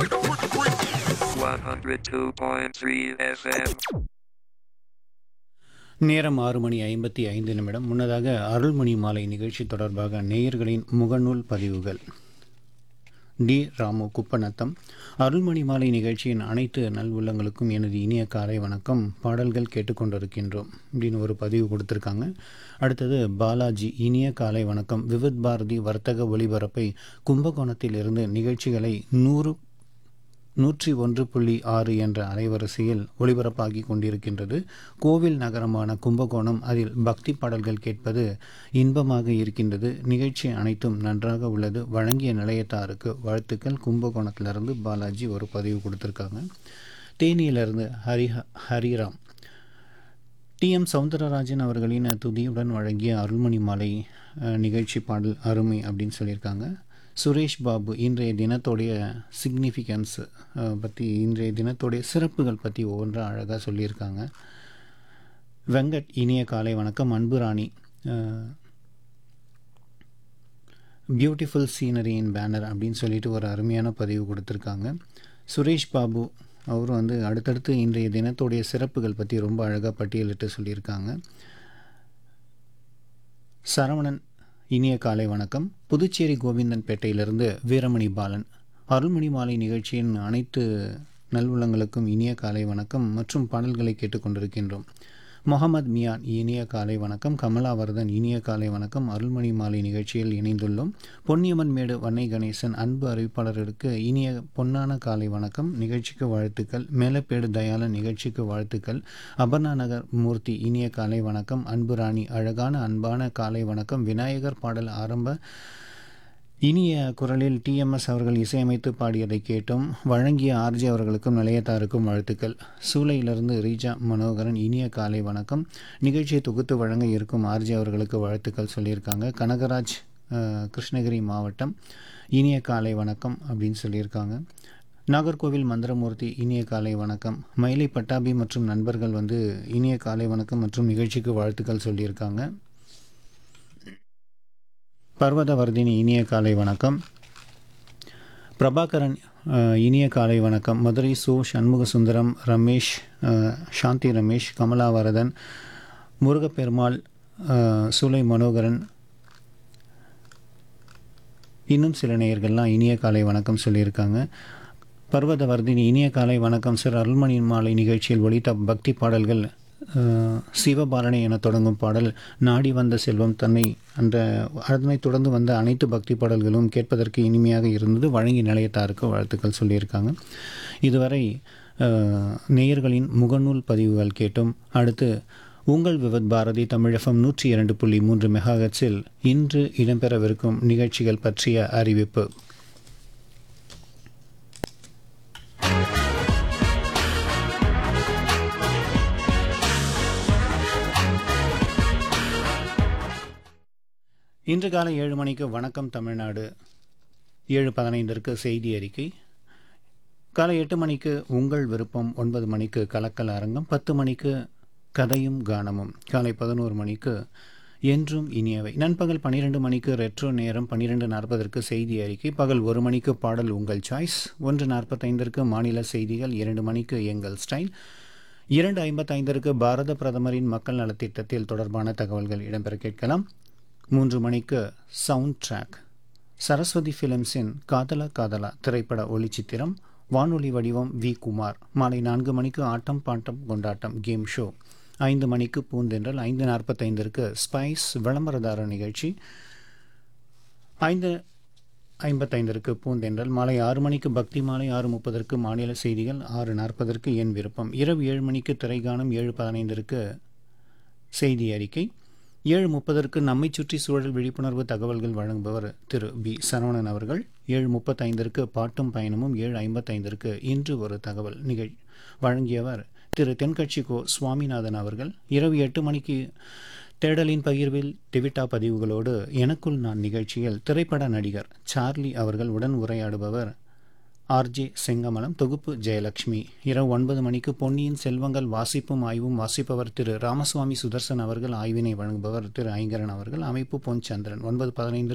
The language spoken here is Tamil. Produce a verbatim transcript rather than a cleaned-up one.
one oh two point three F M. நேரம் ஆறு மணி ஐம்பத்தி ஐந்து நிமிடம். முன்னதாக அருள்மணி மாலை நிகழ்ச்சி தொடர்பாக நேயர்களின் முகநூல் பதிவுகள். டி ராமு குப்பநத்தம். அருள்மணி மாலை நிகழ்ச்சியின் அனைத்து நல்வுள்ளங்களுக்கும் எனது இனிய காலை வணக்கம். பாடல்கள் கேட்டுக்கொண்டிருக்கின்றோம் அப்படின்னு ஒரு பதிவு கொடுத்துருக்காங்க. அடுத்தது பாலாஜி. இனிய காலை வணக்கம். விவித் பாரதி வர்த்தக ஒளிபரப்பை கும்பகோணத்தில் இருந்து நிகழ்ச்சிகளை நூறு நூற்றி ஒன்று புள்ளி ஆறு என்ற அலைவரிசையில் ஒளிபரப்பாகி கொண்டிருக்கின்றது. கோவில் நகரமான கும்பகோணம். அதில் பக்தி பாடல்கள் கேட்பது இன்பமாக இருக்கின்றது. நிகழ்ச்சி அனைத்தும் நன்றாக உள்ளது. வழங்கிய நிலையத்தாருக்கு வாழ்த்துக்கள். கும்பகோணத்திலிருந்து பாலாஜி ஒரு பதிவு கொடுத்துருக்காங்க. தேனியிலிருந்து ஹரி ஹரிராம். டி எம் சவுந்தரராஜன் அவர்களின் துதியுடன் வழங்கிய அருள்மணி மாலை நிகழ்ச்சி பாடல் அருமை அப்படின்னு சொல்லியிருக்காங்க. சுரேஷ் பாபு. இன்றைய தினத்தோடைய சிக்னிஃபிகன்ஸ் பற்றி, இன்றைய தினத்தோடைய சிறப்புகள் பற்றி ஒவ்வொன்றாக அழகாக சொல்லியிருக்காங்க. வெங்கட். இனிய காலை வணக்கம். அன்பு ராணி. பியூட்டிஃபுல் சீனரி இன் பேனர் அப்படின்னு சொல்லிட்டு ஒரு அருமையான பதிவு கொடுத்துருக்காங்க. சுரேஷ் பாபு அவரும் வந்து அடுத்தடுத்து இன்றைய தினத்தோடைய சிறப்புகள் பற்றி ரொம்ப அழகாக பட்டியலிட்டு சொல்லியிருக்காங்க. சரவணன். இனிய காலை வணக்கம். புதுச்சேரி கோவிந்தன் பேட்டையிலிருந்து வீரமணி பாலன். அருள்மணி மாலை நிகழ்ச்சியின் அனைத்து நல்வுள்ளங்களுக்கும் இனிய காலை வணக்கம் மற்றும் பாடல்களை கேட்டுக்கொண்டிருக்கின்றோம். முகமது மியான். இனிய காலை வணக்கம். கமலாவர்தன். இனிய காலை வணக்கம். அருள்மணி மாலை நிகழ்ச்சியில் இணைந்துள்ளோம். பொன்னியம்மன் மேடு வன்னை கணேசன். அன்பு அறிவிப்பாளர்களுக்கு இனிய பொன்னான காலை வணக்கம். நிகழ்ச்சிக்கு வாழ்த்துக்கள். மேலப்பேடு தயாளன். நிகழ்ச்சிக்கு வாழ்த்துக்கள். அபர்ணா நகர் மூர்த்தி. இனிய காலை வணக்கம். அன்பு ராணி. அழகான அன்பான காலை வணக்கம். விநாயகர் பாடல் ஆரம்ப இனிய குரலில் டிஎம்எஸ் அவர்கள் இசையமைத்து பாடியதை கேட்டோம். வழங்கிய ஆர்ஜி அவர்களுக்கும் நிலையத்தாருக்கும் வாழ்த்துக்கள். சூளையிலிருந்து ரீஜா மனோகரன். இனிய காலை வணக்கம். நிகழ்ச்சியை தொகுத்து வழங்க இருக்கும் ஆர்ஜி அவர்களுக்கு வாழ்த்துக்கள் சொல்லியிருக்காங்க. கனகராஜ், கிருஷ்ணகிரி மாவட்டம். இனிய காலை வணக்கம் அப்படின்னு சொல்லியிருக்காங்க. நாகர்கோவில் மந்திரமூர்த்தி. இனிய காலை வணக்கம். மயிலை பட்டாபி மற்றும் நண்பர்கள் வந்து இனிய காலை வணக்கம் மற்றும் நிகழ்ச்சிக்கு வாழ்த்துக்கள் சொல்லியிருக்காங்க. பர்வதவர்தினி. இனிய காலை வணக்கம். பிரபாகரன். இனிய காலை வணக்கம். மதுரை சோ சண்முக சுந்தரம், ரமேஷ், சாந்தி ரமேஷ், கமலாவரதன், முருகப்பெருமாள், சூலை மனோகரன், இன்னும் சில நேயர்கள்லாம் இனிய காலை வணக்கம் சொல்லியிருக்காங்க. பர்வதவர்தினி. இனிய காலை வணக்கம் சார். அருள்மணி மாலை நிகழ்ச்சியில் ஒலித்த பக்தி பாடல்கள் சிவபாலனை என தொடங்கும் பாடல், நாடி வந்த செல்வம் தன்னை, அந்த அதனை தொடர்ந்து வந்த அனைத்து பக்தி பாடல்களும் கேட்பதற்கு இனிமையாக இருந்தது. வழங்கி நிலையத்தாருக்கு வாழ்த்துக்கள் சொல்லியிருக்காங்க. இதுவரை நேயர்களின் முகநூல் பதிவுகள் கேட்டோம். அடுத்து உங்கள் விவத் பாரதி தமிழ் எஃப்எம் நூற்றி இரண்டு புள்ளி மூன்று மெகாஹெட்ஸில் இன்று இடம்பெறவிருக்கும் நிகழ்ச்சிகள் பற்றிய அறிவிப்பு. இன்று காலை ஏழு மணிக்கு வணக்கம் தமிழ்நாடு, ஏழு பதினைந்திற்கு செய்தி அறிக்கை, காலை எட்டு மணிக்கு உங்கள் விருப்பம், ஒன்பது மணிக்கு கலக்கல் அரங்கம், பத்து மணிக்கு கதையும் கானமும், காலை பதினோரு மணிக்கு என்றும் இனியவை, நண்பகல் பன்னிரெண்டு மணிக்கு ரெட்ரோ நேரம், பன்னிரெண்டு நாற்பதற்கு செய்தி அறிக்கை, பகல் ஒரு மணிக்கு பாடல் உங்கள் சாய்ஸ், ஒன்று நாற்பத்தைந்திற்கு மாநில செய்திகள், இரண்டு மணிக்கு எங்கள் ஸ்டைல், இரண்டு ஐம்பத்தைந்திற்கு பாரத பிரதமரின் மக்கள் நலத்திட்டத்தில் தொடர்பான தகவல்கள் இடம்பெற கேட்கலாம். மூன்று மணிக்கு சவுண்ட் ட்ராக், சரஸ்வதி ஃபிலிம்ஸின் காதலா காதலா திரைப்பட ஒளிச்சித்திரம், வானொலி வடிவம் வி குமார். மாலை நான்கு மணிக்கு ஆட்டம் பாட்டம் கொண்டாட்டம் கேம் ஷோ, ஐந்து மணிக்கு பூந்தென்றல், ஐந்து நாற்பத்தைந்திற்கு ஸ்பைஸ் விளம்பரதார நிகழ்ச்சி, ஐந்து ஐம்பத்தைந்திற்கு பூந்தென்றல், மாலை ஆறு மணிக்கு பக்தி மாலை, ஆறு முப்பதற்கு மாநில செய்திகள், ஆறு நாற்பதற்கு என் விருப்பம், இரவு ஏழு மணிக்கு திரைகானம், ஏழு பதினைந்திற்கு செய்தி அறிக்கை, ஏழு முப்பதற்கு நம்மை சுற்றி சூழல் விழிப்புணர்வு தகவல்கள் வழங்குபவர் திரு பி சரவணன் அவர்கள், ஏழு முப்பத்தைந்திற்கு பாட்டும் பயணமும், ஏழு ஐம்பத்தைந்திற்கு இன்று ஒரு தகவல் நிகழ் வழங்கியவர் திரு தென்கட்சி கோ சுவாமிநாதன் அவர்கள், இரவு எட்டு மணிக்கு தேடலின் பகிர்வில் டிவிட்டா பதிவுகளோடு எனக்குள் நான் நிகழ்ச்சியில் திரைப்பட நடிகர் சார்லி அவர்கள் உடன் உரையாடுபவர் ஆர்ஜே செங்கமலம், தொகுப்பு ஜெயலட்சுமி. இரவு ஒன்பது மணிக்கு பொன்னியின் செல்வங்கள் வாசிப்பும் ஆய்வும், வாசிப்பவர் திரு ராமசுவாமி சுதர்சன் அவர்கள், ஆய்வினை வழங்குபவர் திரு ஐங்கரன் அவர்கள், அமைப்பு பொன் சந்திரன். ஒன்பது பதினைந்து